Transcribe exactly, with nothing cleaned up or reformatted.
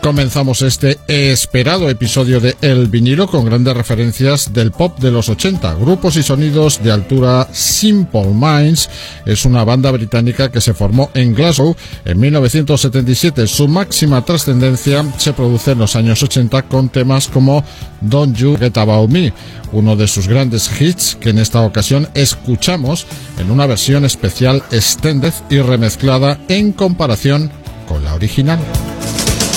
comenzamos este esperado episodio de El Vinilo con grandes referencias del pop de los ochenta, grupos y sonidos de altura. Simple Minds es una banda británica que se formó en Glasgow en mil novecientos setenta y siete. Su máxima trascendencia se produce en los años ochenta con temas como Don't You Forget About Me, uno de sus grandes hits que en esta ocasión escuchamos en una versión especial extended y remezclada en comparación con la original.